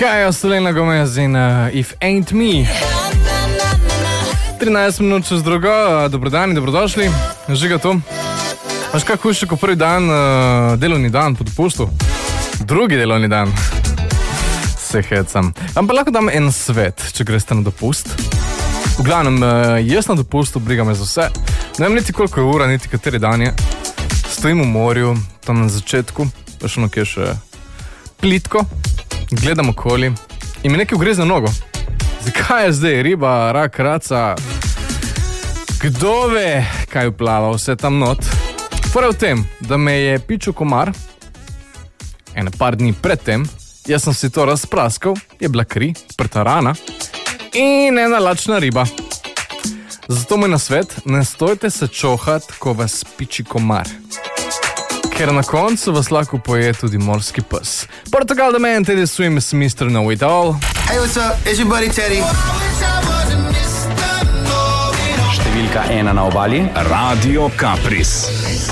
Kaja, Selena Gomez in If Ain't Me. 13 minut čez drugo, dobrodan in dobrodošli. Žiga tu. Veš kaj hujše, ko prvi dan, delovni dan po dopustu? Drugi delovni dan. Se hecam. Ampak lahko dam en svet, če greste na dopust. V glavnem, jaz na dopustu brigam me za vse. Ne vem niti koliko je ura, niti kateri dan je. Stojim v morju, tam na začetku, pa še ono kje še plitko. Gledam okoli in mi nekaj ugrize nogo. Zakaj je zdaj riba, rak, raca? Kdo ve, kaj uplava vse tam not? Fora v tem, da me je pičil komar ene par dni predtem, jaz sem si to razpraskal, je bila kri, prta rana in ena lačna riba. Zato moj nasvet, ne stojte se čohat, ko vas piči komar. Ker na koncu vas lahko poje tudi morski pes. Portugal the man, Teddy Swims, Mr. Know It All. Hey, what's up? It's your buddy Teddy. Številka 1 na obali. Radio Kapris.